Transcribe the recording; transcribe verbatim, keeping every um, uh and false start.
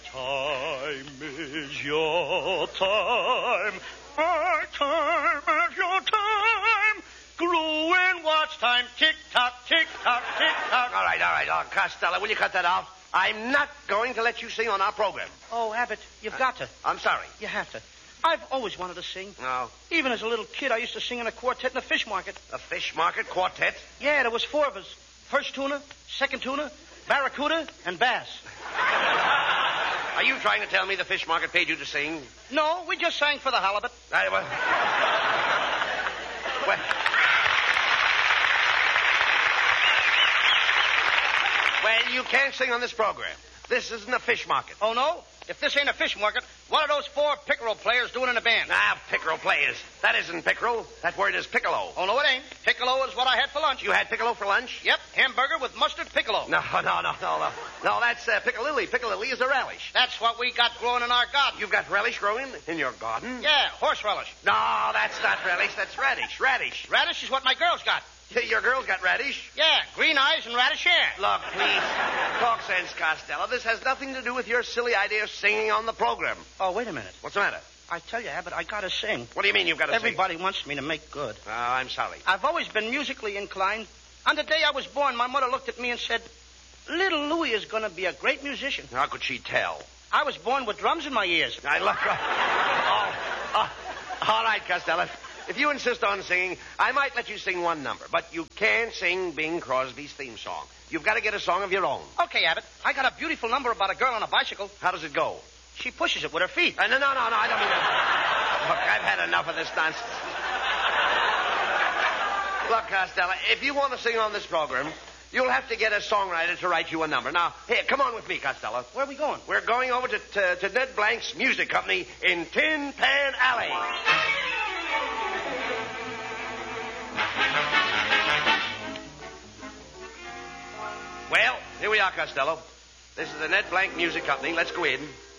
Time is your time. My time is your time. Glue and watch time. Tick-tock, tick-tock, tick-tock. All right, all right. Oh, Costello, will you cut that out? I'm not going to let you sing on our program. Oh, Abbott, you've got to. I'm sorry. You have to. I've always wanted to sing. No. Even as a little kid, I used to sing in a quartet in a fish market. A fish market quartet? Yeah, there was four of us. First tuna, second tuna, barracuda, and bass. Are you trying to tell me the fish market paid you to sing? No, we just sang for the halibut. I, well, well, well, you can't sing on this program. This isn't a fish market. Oh, no? If this ain't a fish market, what are those four pickerel players doing in a band? Ah, pickerel players. That isn't pickerel. That word is piccolo. Oh, no, it ain't. Piccolo is what I had for lunch. You had piccolo for lunch? Yep, hamburger with mustard piccolo. No, no, no, no, no. No, that's uh, piccalilli. Piccalilli is a relish. That's what we got growing in our garden. You've got relish growing in your garden? Yeah, horse relish. No, that's not relish. That's radish. Radish. Radish is what my girls got. Your girl's got radish? Yeah, green eyes and radish hair. Look, please, talk sense, Costello. This has nothing to do with your silly idea of singing on the program. Oh, wait a minute. What's the matter? I tell you, Abbott, I gotta sing. What do you mean you've got to Everybody sing? Wants me to make good. Oh, I'm sorry. I've always been musically inclined. On the day I was born, my mother looked at me and said, little Louis is going to be a great musician. How could she tell? I was born with drums in my ears. I look. Oh, oh, all right, Costello. If you insist on singing, I might let you sing one number, but you can't sing Bing Crosby's theme song. You've got to get a song of your own. Okay, Abbott. I got a beautiful number about a girl on a bicycle. How does it go? She pushes it with her feet. Uh, no, no, no, no, I don't mean that. Look, I've had enough of this nonsense. Look, Costello, if you want to sing on this program, you'll have to get a songwriter to write you a number. Now, here, come on with me, Costello. Where are we going? We're going over to, to, to Ned Blank's music company in Tin Pan Alley. Well, here we are, Costello. This is the Ned Blank Music Company. Let's go in.